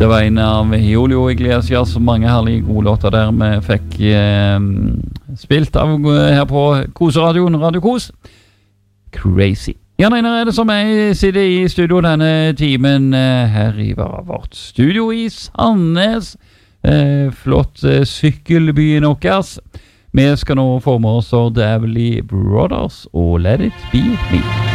Det var en av Julio Iglesias, mange herlige gode låter der vi fikk spilt av her på Koseradioen, Radio Kos. Crazy. Jan Einar det som jeg sitter i studio denne timen her i vårt studio i Sandnes. Flott sykkelbyen deres. Vi skal nå få med oss Davely Brothers og Let It Be Me.